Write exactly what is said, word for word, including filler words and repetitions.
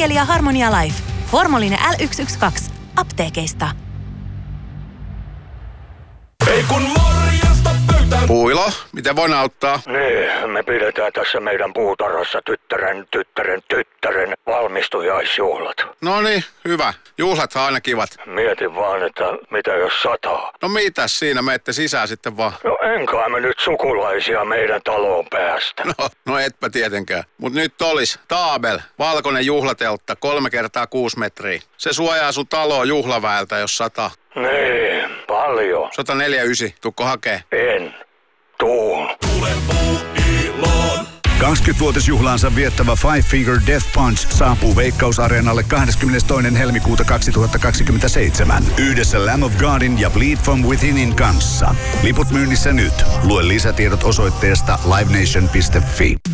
Arkelia ja Harmonia Life. Formolinen L yksi yksi kaksi. Apteekeista. Ei kun morjesta pöytään. Puilo, miten voin auttaa? Niin, me pidetään tässä meidän puutarhassa tyttären, tyttären, tyttären valmistujaisjuhlat. No niin, hyvä. Juhlathan aina kivat. Mietin vaan, että mitä jos sataa. No mitäs siinä, menette sisään sitten vaan. No enkä me nyt sukulaisia meidän taloon päästä. No, no etpä tietenkään. Mut nyt olis Taabel, valkoinen juhlateltta, kolme kertaa kuusi metriä. Se suojaa sun taloa juhlaväeltä, jos sataa. Niin, paljon. sata neljäkymmentäyhdeksän, tukko hakee. En. Tuun. Tule puuiloon. kaksikymmenvuotisjuhlaansa viettävä Five Finger Death Punch saapuu Veikkaus-areenalle kahdeskymmenestoinen helmikuuta kaksituhattakaksikymmentäseitsemän. Yhdessä Lamb of Godin ja Bleed From Withinin kanssa. Liput myynnissä nyt. Lue lisätiedot osoitteesta live nation piste fi.